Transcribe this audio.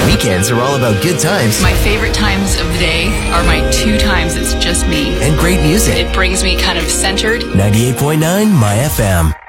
Weekends are all about good times. My favorite times of the day are my 2 times it's just me. And great music. It brings me kind of centered. 98.9 My FM.